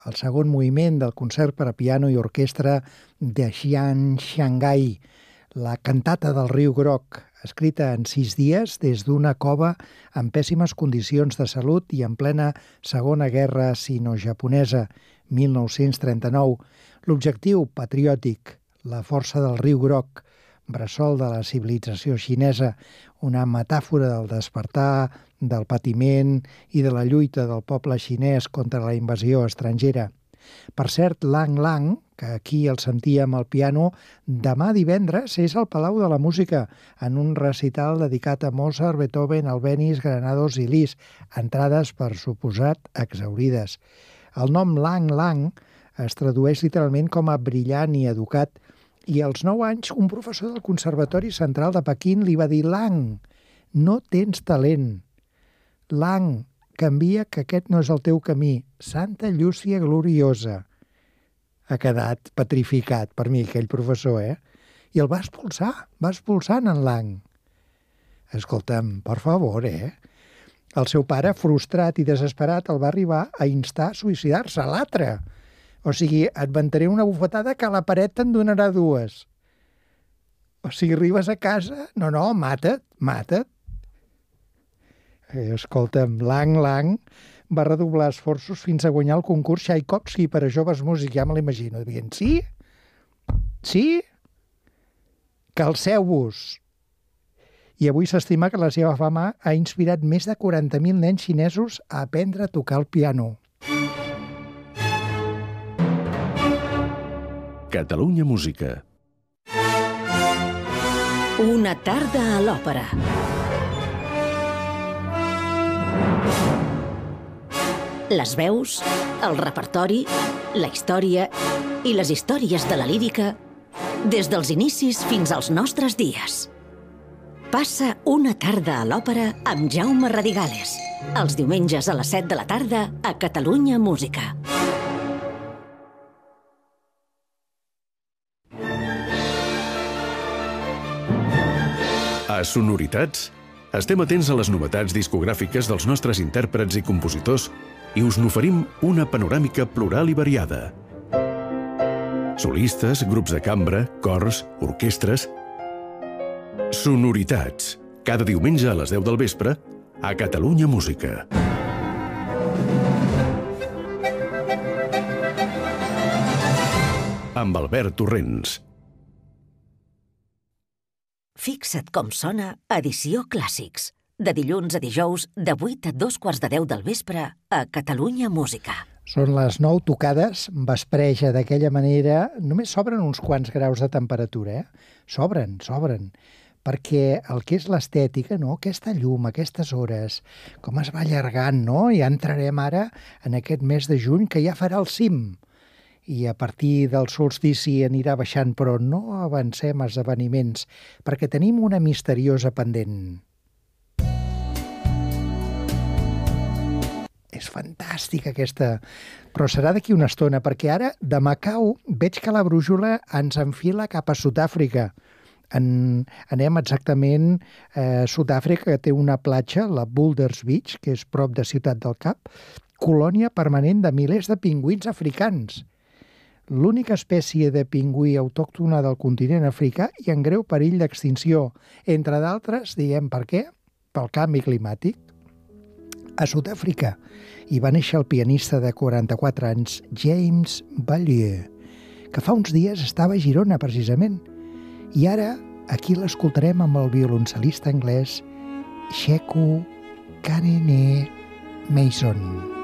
el segon moviment del concert per a piano i orquestra de Xian Shanghai, la cantata del riu Groc, escrita en 6 dies des d'una cova en pèssimes condicions de salut i en plena Segona Guerra Sino-Japonesa, 1939. L'objectiu patriòtic, la força del riu Groc, bressol de la civilització xinesa, una metàfora del despertar, del patiment i de la lluita del poble xinès contra la invasió estrangera. Per cert, Lang Lang, que aquí el sentíem al piano, demà divendres és al Palau de la Música, en un recital dedicat a Mozart, Beethoven, Albéniz, Granados i Liszt, entrades, per suposat, exhaurides. El nom Lang Lang es tradueix literalment com a brillant i educat, i als 9 anys un professor del Conservatori Central de Pequín li va dir: Lang, no tens talent. Lang, canvia, que aquest no és el teu camí. Santa Llúcia gloriosa. Ha quedat petrificat per mi aquell professor, I el va expulsar en Lang. Escolta'm, per favor, El seu pare, frustrat i desesperat, el va arribar a instar a suïcidar-se, l'altre. O sigui, et ventaré una bufetada que a la paret te'n donarà 2. O sigui, arribes a casa... No, mata't. Escolta'm, Lang Lang va redoblar esforços fins a guanyar el concurs Tchaikovsky per a joves músics, ja me l'imagino. Dient, sí? Calceu-vos! I avui s'estima que la seva fama ha inspirat més de 40.000 nens xinesos a aprendre a tocar el piano. Catalunya Música. Una tarda a l'òpera. Les veus, el repertori, la història i les històries de la lírica des dels inicis fins als nostres dies. Passa una tarda a l'òpera amb Jaume Radigales, els diumenges a les 7 de la tarda a Catalunya Música. A Sonoritats, estem atents a les novetats discogràfiques dels nostres intèrprets i compositors i us n'oferim una panoràmica plural i variada. Solistes, grups de cambra, cors, orquestres... Sonoritats, cada diumenge a les 10 del vespre a Catalunya Música. Amb Albert Torrents. Fixa't com sona Edició Clàssics, de dilluns a dijous de 8 a 2:15 del vespre a Catalunya Música. Són les 9 tocades, vespreja d'aquella manera, només s'obren uns quants graus de temperatura, S'obren, perquè el que és l'estètica, no? Aquesta llum, aquestes hores, com es va allargant, no? Ja entrarem ara en aquest mes de juny que ja farà el cim. I a partir del solstici anirà baixant, però no avancem esdeveniments, perquè tenim una misteriosa pendent. És fantàstica aquesta, però serà d'aquí una estona, perquè ara de Macau veig que la brújula ens enfila cap a Sud-àfrica. Anem exactament a Sud-àfrica, que té una platja, la Boulders Beach, que és prop de Ciutat del Cap, colònia permanent de milers de pingüins africans. L'única espècie de pingüí autòctona del continent africà i en greu perill d'extinció, entre d'altres, diguem per què? Pel canvi climàtic. A Sud-àfrica hi va néixer el pianista de 44 anys, James Ballieu, que fa uns dies estava a Girona, precisament. I ara aquí l'escoltarem amb el violoncel·lista anglès Sheku Kanene Mason.